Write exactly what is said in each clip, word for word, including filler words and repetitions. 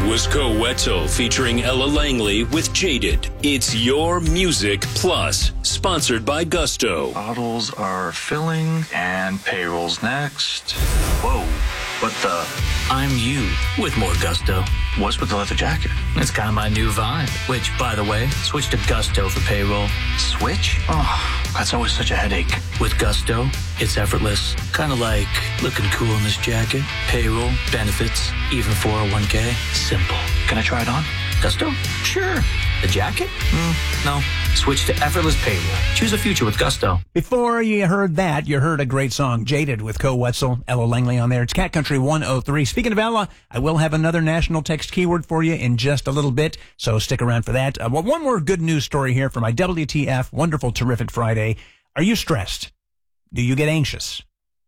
was Coetzel featuring Ella Langley with Jaded. It's Your Music Plus, sponsored by Gusto. Bottles are filling and payroll's next. Whoa, what the? I'm you with more Gusto. What's with the leather jacket? It's kind of my new vibe, which, by the way, switch to Gusto for payroll. Switch? Oh, that's always such a headache. With Gusto, it's effortless. Kind of like looking cool in this jacket. Payroll, benefits, even four oh one k. Simple. Can I try it on? Gusto? Sure. The jacket? Mm, no. Switch to effortless payroll. Choose a future with Gusto. Before you heard that, you heard a great song, Jaded, with Coetzel, Ella Langley on there. It's Cat Country one oh three. Speaking of Ella, I will have another national text keyword for you in just a little bit, so stick around for that. Uh, well, one more good news story here for my W T F Wonderful Terrific Friday. Are you stressed? Do you get anxious?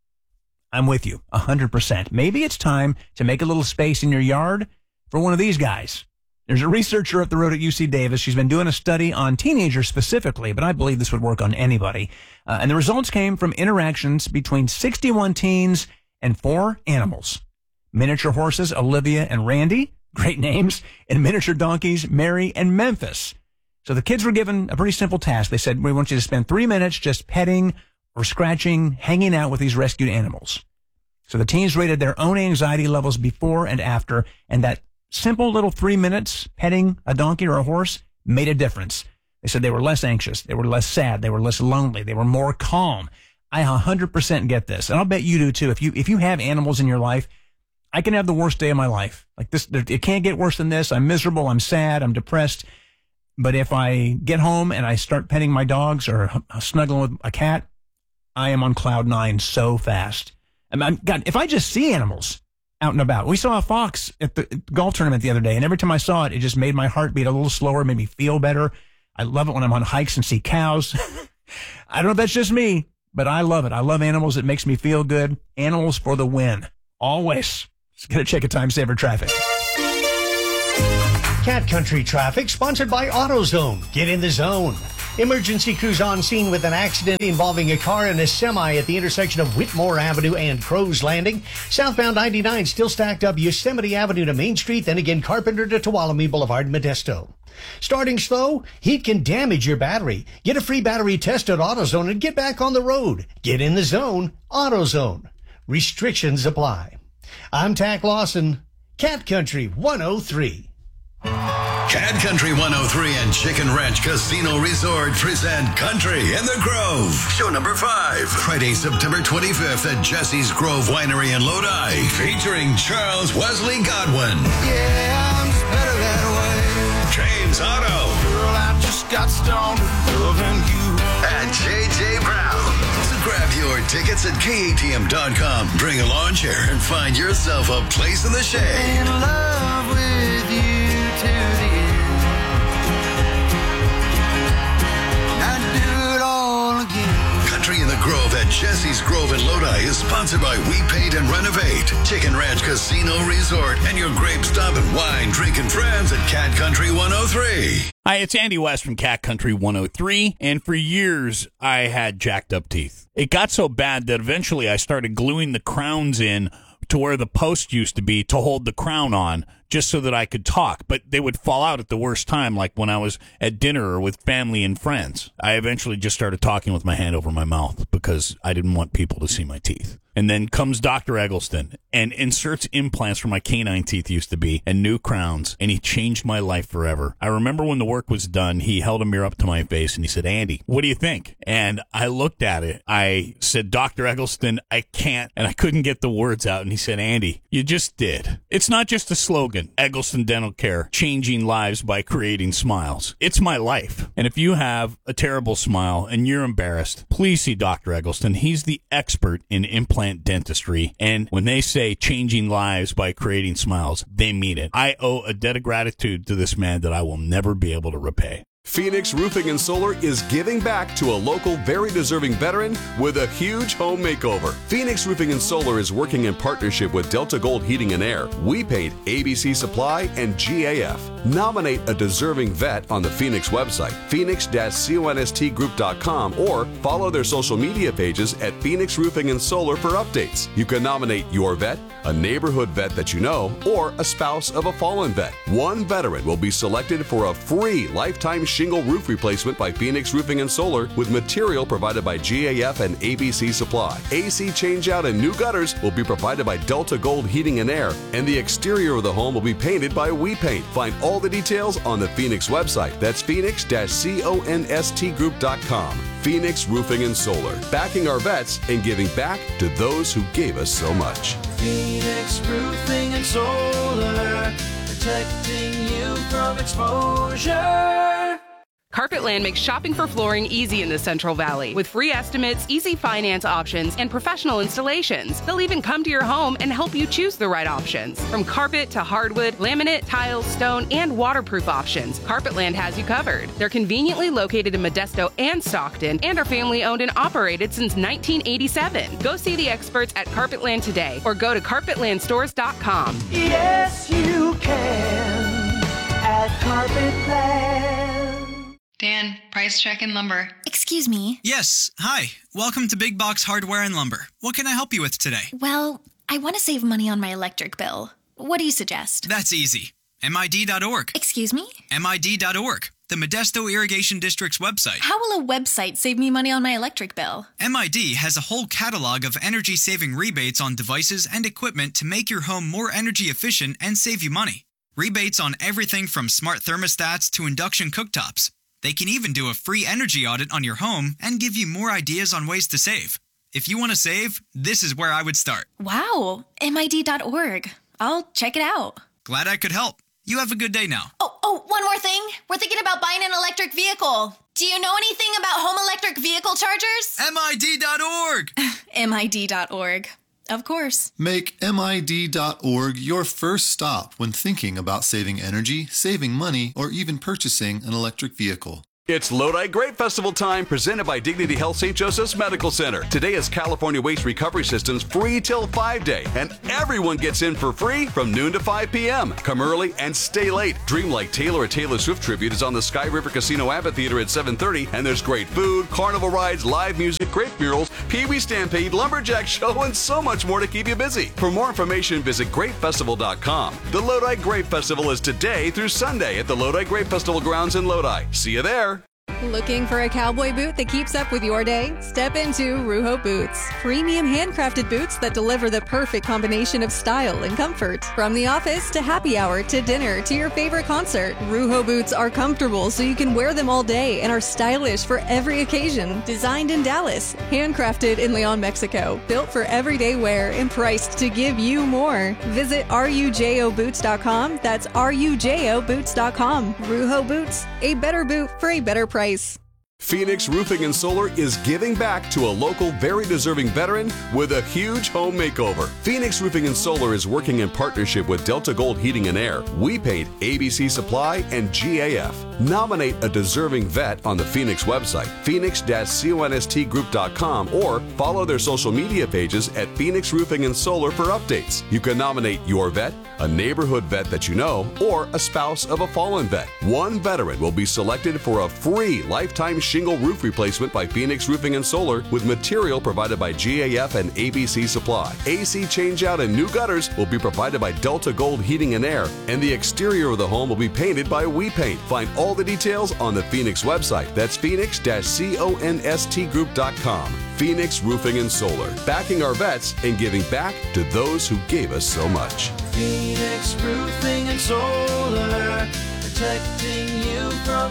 I'm with you, one hundred percent. Maybe it's time to make a little space in your yard for one of these guys. There's a researcher up the road at U C Davis. She's been doing a study on teenagers specifically, but I believe this would work on anybody. Uh, and the results came from interactions between sixty-one teens and four animals. Miniature horses, Olivia and Randy, great names, and miniature donkeys, Mary and Memphis. So the kids were given a pretty simple task. They said, we want you to spend three minutes just petting or scratching, hanging out with these rescued animals. So the teens rated their own anxiety levels before and after, and that simple little three minutes petting a donkey or a horse made a difference. They said they were less anxious. They were less sad. They were less lonely. They were more calm. I one hundred percent get this. And I'll bet you do too. If you, if you have animals in your life, I can have the worst day of my life. Like this, it can't get worse than this. I'm miserable. I'm sad. I'm depressed. But if I get home and I start petting my dogs or snuggling with a cat, I am on cloud nine so fast. I mean, God, if I just see animals out and about. We saw a fox at the golf tournament the other day, and every time I saw it, it just made my heart beat a little slower, made me feel better. I love it when I'm on hikes and see cows. I don't know if that's just me, but I love it. I love animals. It makes me feel good. Animals for the win. Always. Just gotta check a time saver traffic. Cat Country traffic sponsored by AutoZone. Get in the zone. Emergency crews on scene with an accident involving a car and a semi at the intersection of Whitmore Avenue and Crow's Landing. Southbound ninety-nine still stacked up Yosemite Avenue to Main Street, then again Carpenter to Tuolumne Boulevard, Modesto. Starting slow, heat can damage your battery. Get a free battery test at AutoZone and get back on the road. Get in the zone. AutoZone. Restrictions apply. I'm Tack Lawson. Cat Country one oh three. Cat Country one oh three and Chicken Ranch Casino Resort present Country in the Grove. Show number five. Friday, September twenty-fifth at Jesse's Grove Winery in Lodi. Featuring Charles Wesley Godwin. Yeah, I'm just better that way. James Otto. Girl, I just got stoned loving you. And J J Brown. So grab your tickets at K A T M dot com. Bring a lawn chair and find yourself a place in the shade. In love with you. To the end. I'd do it all again. Country in the Grove at Jesse's Grove in Lodi is sponsored by We Paint and Renovate, Chicken Ranch Casino Resort, and your grape stop and wine drinking friends at Cat Country one oh three. Hi, it's Andy West from Cat Country one oh three, and for years I had jacked up teeth. It got so bad that eventually I started gluing the crowns in to where the post used to be to hold the crown on, just so that I could talk, but they would fall out at the worst time, like when I was at dinner or with family and friends. I eventually just started talking with my hand over my mouth because I didn't want people to see my teeth. And then comes Doctor Eggleston and inserts implants where my canine teeth used to be and new crowns, and he changed my life forever. I remember when the work was done, he held a mirror up to my face and he said, Andy, what do you think? And I looked at it. I said, Doctor Eggleston, I can't. And I couldn't get the words out. And he said, Andy, you just did. It's not just a slogan, Eggleston Dental Care, changing lives by creating smiles. It's my life. And if you have a terrible smile and you're embarrassed, please see Doctor Eggleston. He's the expert in implant dentistry, and when they say changing lives by creating smiles, they mean it. I owe a debt of gratitude to this man that I will never be able to repay. Phoenix Roofing and Solar is giving back to a local, very deserving veteran with a huge home makeover. Phoenix Roofing and Solar is working in partnership with Delta Gold Heating and Air, We Paint, A B C Supply, and G A F. Nominate a deserving vet on the Phoenix website, phoenix dash const group dot com, or follow their social media pages at Phoenix Roofing and Solar for updates. You can nominate your vet, a neighborhood vet that you know, or a spouse of a fallen vet. One veteran will be selected for a free lifetime shingle roof replacement by Phoenix Roofing and Solar with material provided by G A F and A B C Supply. A C changeout and new gutters will be provided by Delta Gold Heating and Air, and the exterior of the home will be painted by We Paint. Find all the details on the Phoenix website. That's phoenix dash const group dot com. Phoenix Roofing and Solar, backing our vets and giving back to those who gave us so much. Phoenix Roofing and Solar, protecting you from exposure. Carpetland makes shopping for flooring easy in the Central Valley with free estimates, easy finance options, and professional installations. They'll even come to your home and help you choose the right options. From carpet to hardwood, laminate, tile, stone, and waterproof options, Carpetland has you covered. They're conveniently located in Modesto and Stockton and are family owned and operated since nineteen eighty-seven. Go see the experts at Carpetland today or go to carpetland stores dot com. Yes, you can at Carpetland. Dan, price check and lumber. Excuse me. Yes, hi. Welcome to Big Box Hardware and Lumber. What can I help you with today? Well, I want to save money on my electric bill. What do you suggest? That's easy. M I D dot org. Excuse me? M I D dot org, the Modesto Irrigation District's website. How will a website save me money on my electric bill? M I D has a whole catalog of energy-saving rebates on devices and equipment to make your home more energy efficient and save you money. Rebates on everything from smart thermostats to induction cooktops. They can even do a free energy audit on your home and give you more ideas on ways to save. If you want to save, this is where I would start. Wow, M I D dot org. I'll check it out. Glad I could help. You have a good day now. Oh, oh, one more thing. We're thinking about buying an electric vehicle. Do you know anything about home electric vehicle chargers? M I D dot org. M I D dot org. Of course. Make M I D dot org your first stop when thinking about saving energy, saving money, or even purchasing an electric vehicle. It's Lodi Grape Festival time, presented by Dignity Health Saint Joseph's Medical Center. Today is California Waste Recovery Systems Free Till five Day, and everyone gets in for free from noon to five p.m. Come early and stay late. Dream Like Taylor, a Taylor Swift tribute, is on the Sky River Casino Amphitheater at seven thirty, and there's great food, carnival rides, live music, grape murals, Pee-wee Stampede, Lumberjack Show, and so much more to keep you busy. For more information, visit grape festival dot com. The Lodi Grape Festival is today through Sunday at the Lodi Grape Festival grounds in Lodi. See you there. Looking for a cowboy boot that keeps up with your day? Step into Ruho Boots. Premium handcrafted boots that deliver the perfect combination of style and comfort. From the office to happy hour to dinner to your favorite concert, Ruho Boots are comfortable so you can wear them all day and are stylish for every occasion. Designed in Dallas, handcrafted in Leon, Mexico. Built for everyday wear and priced to give you more. Visit rujo boots dot com. That's rujo boots dot com. Ruho Boots, a better boot for a better price. Phoenix Roofing and Solar is giving back to a local, very deserving veteran with a huge home makeover. Phoenix Roofing and Solar is working in partnership with Delta Gold Heating and Air, We Paint, A B C Supply, and G A F. Nominate a deserving vet on the Phoenix website, phoenix dash const group dot com, or follow their social media pages at Phoenix Roofing and Solar for updates. You can nominate your vet, a neighborhood vet that you know, or a spouse of a fallen vet. One veteran will be selected for a free lifetime shingle roof replacement by Phoenix Roofing and Solar with material provided by G A F and A B C Supply. A C changeout and new gutters will be provided by Delta Gold Heating and Air, and the exterior of the home will be painted by We Paint. Find all the details on the Phoenix website. That's phoenix dash const group dot com. Phoenix Roofing and Solar, backing our vets and giving back to those who gave us so much. Phoenix Roofing and Solar, protecting you from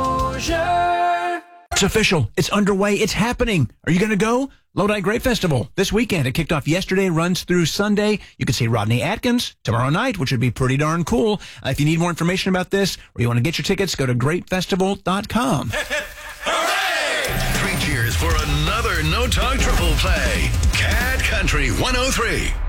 exposure. It's official. It's underway. It's happening. Are you going to go? Lodi Grape Festival this weekend. It kicked off yesterday, runs through Sunday. You can see Rodney Atkins tomorrow night, which would be pretty darn cool. Uh, if you need more information about this or you want to get your tickets, go to grape festival dot com. Three cheers for another No Talk Triple Play. Cat Country one oh three.